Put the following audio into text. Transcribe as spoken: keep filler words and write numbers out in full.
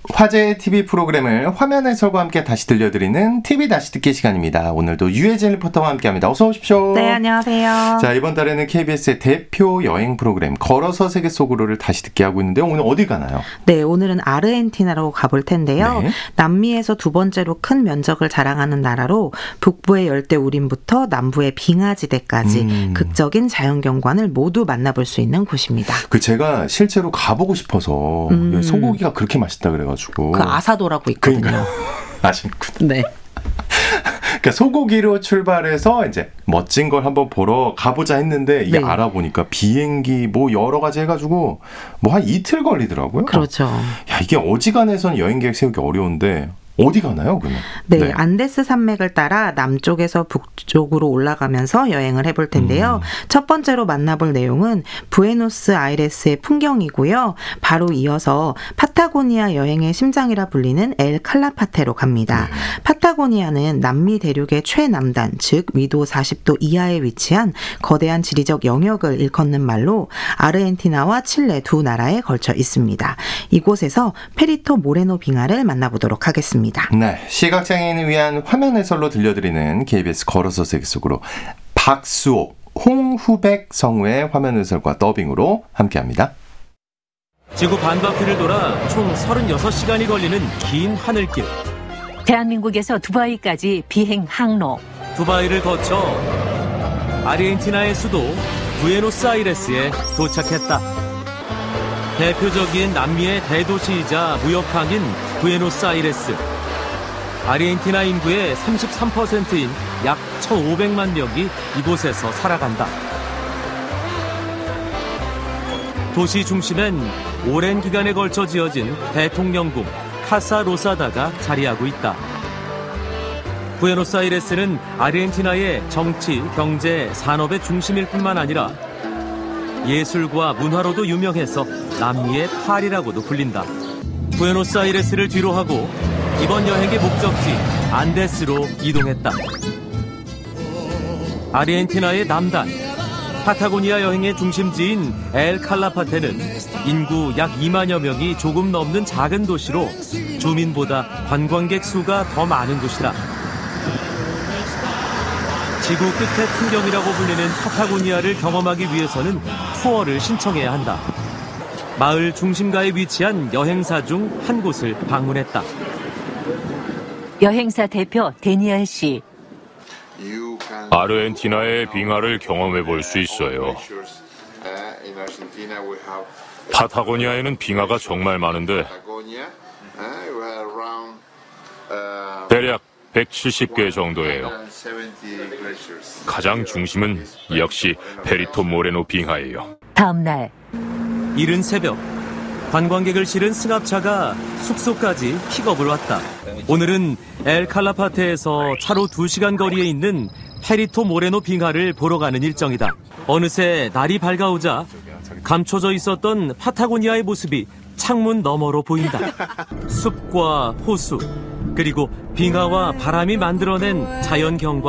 화제의 티비 프로그램을 화면 해설과 함께 다시 들려드리는 티비 다시 듣기 시간입니다. 오늘도 유혜진 리포터와 함께합니다. 어서 오십시오. 네, 안녕하세요. 자, 이번 달에는 케이비에스의 대표 여행 프로그램 걸어서 세계 속으로를 다시 듣게 하고 있는데요. 오늘 어디 가나요? 네, 오늘은 아르헨티나로 가볼 텐데요. 네. 남미에서 두 번째로 큰 면적을 자랑하는 나라로 북부의 열대 우림부터 남부의 빙하지대까지 음. 극적인 자연경관을 모두 만나볼 수 있는 곳입니다. 그 제가 실제로 가보고 싶어서 음. 소고기가 그렇게 맛있다 그래가지고 그 아사도라고 있거든요. 그러니까요. 아시는군요. 네. 그러니까 소고기로 출발해서 이제 멋진 걸 한번 보러 가보자 했는데 이게 네. 알아보니까 비행기 뭐 여러 가지 해가지고 뭐 한 이틀 걸리더라고요. 그렇죠. 야, 이게 어지간해서는 여행 계획 세우기 어려운데 어디 가나요, 그러면? 네, 네. 안데스 산맥을 따라 남쪽에서 북쪽으로 올라가면서 여행을 해볼 텐데요. 음. 첫 번째로 만나볼 내용은 부에노스아이레스의 풍경이고요. 바로 이어서 파타고니아 여행의 심장이라 불리는 엘 칼라파테로 갑니다. 네. 파타고니아는 남미 대륙의 최남단, 즉 위도 사십 도 이하에 위치한 거대한 지리적 영역을 일컫는 말로 아르헨티나와 칠레 두 나라에 걸쳐 있습니다. 이곳에서 페리토 모레노 빙하를 만나보도록 하겠습니다. 네, 시각장애인을 위한 화면 해설로 들려드리는 케이비에스 걸어서 세계 속으로 박수옥, 홍후백 성우의 화면 해설과 더빙으로 함께합니다. 지구 반바퀴를 돌아 총 서른여섯 시간이 걸리는 긴 하늘길. 대한민국에서 두바이까지 비행 항로. 두바이를 거쳐 아르헨티나의 수도 부에노스아이레스에 도착했다. 대표적인 남미의 대도시이자 무역항인 부에노스아이레스. 아르헨티나 인구의 삼십삼 퍼센트인 약 천오백만 명이 이곳에서 살아간다. 도시 중심엔 오랜 기간에 걸쳐 지어진 대통령궁 카사 로사다가 자리하고 있다. 부에노스아이레스는 아르헨티나의 정치, 경제, 산업의 중심일 뿐만 아니라 예술과 문화로도 유명해서 남미의 파리라고도 불린다. 부에노스아이레스를 뒤로 하고 이번 여행의 목적지 안데스로 이동했다. 아르헨티나의 남단, 파타고니아 여행의 중심지인 엘 칼라파테는 인구 약 이만여 명이 조금 넘는 작은 도시로 주민보다 관광객 수가 더 많은 곳이다. 지구 끝의 풍경이라고 불리는 파타고니아를 경험하기 위해서는 투어를 신청해야 한다. 마을 중심가에 위치한 여행사 중 한 곳을 방문했다. 여행사 대표 데니얼 씨. 아르헨티나의 빙하를 경험해 볼 수 있어요. 파타고니아에는 빙하가 정말 많은데 대략 백칠십 개 정도예요. 가장 중심은 역시 페리토 모레노 빙하예요. 다음 날 이른 새벽 관광객을 실은 승합차가 숙소까지 픽업을 왔다. 오늘은 엘 칼라파테에서 차로 두 시간 거리에 있는 페리토 모레노 빙하를 보러 가는 일정이다. 어느새 날이 밝아오자 감춰져 있었던 파타고니아의 모습이 창문 너머로 보인다. 숲과 호수, 그리고 빙하와 바람이 만들어낸 자연 경관.